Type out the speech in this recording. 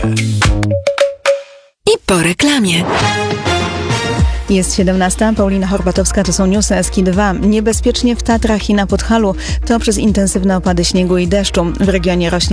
I po reklamie. Jest 17. Paulina Horbatowska, to są newsy SK2. Niebezpiecznie w Tatrach i na Podhalu. To przez intensywne opady śniegu i deszczu. W regionie rośnie